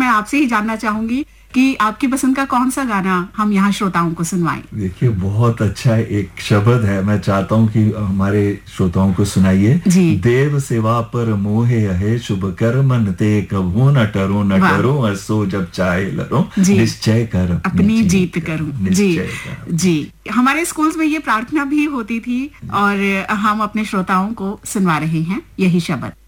मैं आपसे ही जानना चाहूंगी कि आपकी पसंद का कौन सा गाना हम यहाँ श्रोताओं को सुनवाएं। देखिए, बहुत अच्छा एक शब्द है, मैं चाहता हूँ कि हमारे श्रोताओं को सुनाइए। देव सेवा पर मोहे है, शुभ कर्मन ते कभू न टरो असो जब चाहे लरो, निश्चय कर अपनी जीत करूं। जी, हमारे स्कूल्स में ये प्रार्थना भी होती थी और हम अपने श्रोताओं को सुनवा रहे हैं यही शब्द।